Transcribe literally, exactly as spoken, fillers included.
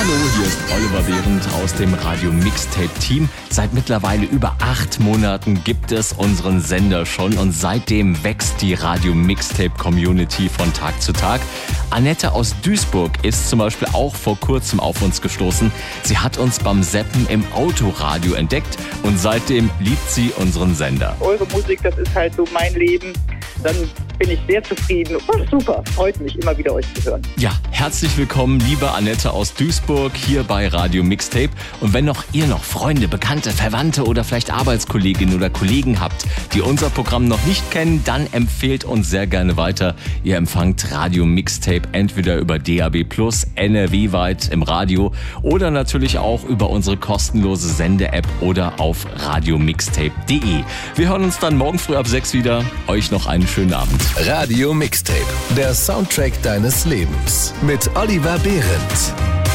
Hallo, hier ist Oliver Behrendt aus dem Radio Mixtape Team. Seit mittlerweile über acht Monaten gibt es unseren Sender schon und seitdem wächst die Radio Mixtape Community von Tag zu Tag. Annette aus Duisburg ist zum Beispiel auch vor kurzem auf uns gestoßen. Sie hat uns beim Zappen im Autoradio entdeckt und seitdem liebt sie unseren Sender. Eure Musik, das ist halt so mein Leben. Dann bin ich sehr zufrieden. Oh, super, freut mich immer wieder euch zu hören. Ja, herzlich willkommen, liebe Annette aus Duisburg, hier bei Radio Mixtape. Und wenn noch ihr noch Freunde, Bekannte, Verwandte oder vielleicht Arbeitskolleginnen oder Kollegen habt, die unser Programm noch nicht kennen, dann empfehlt uns sehr gerne weiter. Ihr empfangt Radio Mixtape entweder über D A B plus, N R W-weit im Radio oder natürlich auch über unsere kostenlose Sende-App oder auf radiomixtape punkt de. Wir hören uns dann morgen früh ab sechs wieder. Euch noch einen schönen Abend. Radio Mixtape, der Soundtrack deines Lebens mit Oliver Behrendt.